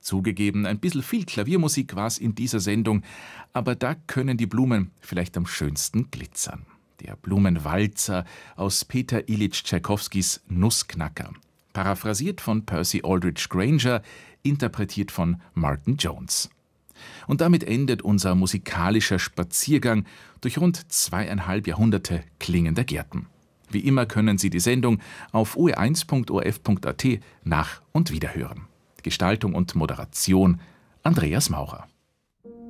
Zugegeben, ein bisschen viel Klaviermusik war's in dieser Sendung, aber da können die Blumen vielleicht am schönsten glitzern. Der Blumenwalzer aus Peter Ilyich Tschaikowskis Nussknacker. Paraphrasiert von Percy Aldrich Granger, interpretiert von Martin Jones. Und damit endet unser musikalischer Spaziergang durch rund 2,5 Jahrhunderte klingender Gärten. Wie immer können Sie die Sendung auf ue1.orf.at nach- und wiederhören. Gestaltung und Moderation Andreas Maurer.